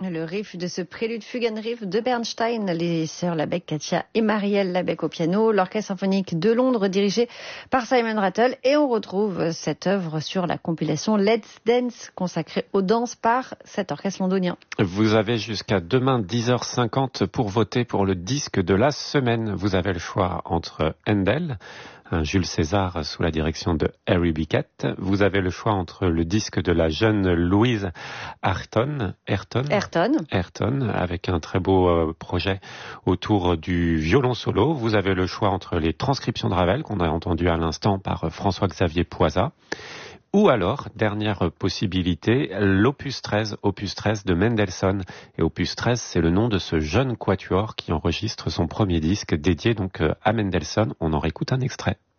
Le riff de ce prélude fugue riff de Bernstein, les sœurs Labec, Katia et Marielle Labec au piano, l'orchestre symphonique de Londres dirigé par Simon Rattle, et on retrouve cette œuvre sur la compilation Let's Dance consacrée aux danses par cet orchestre londonien. Vous avez jusqu'à demain 10h50 pour voter pour le disque de la semaine. Vous avez le choix entre Handel, un Jules César sous la direction de Harry Bickett. Vous avez le choix entre le disque de la jeune Louise Ayrton, avec un très beau projet autour du violon solo. Vous avez le choix entre les transcriptions de Ravel, qu'on a entendu à l'instant par François-Xavier Poisat. Ou alors, dernière possibilité, l'opus 13 de Mendelssohn. Et opus 13, c'est le nom de ce jeune quatuor qui enregistre son premier disque dédié donc à Mendelssohn. On en réécoute un extrait.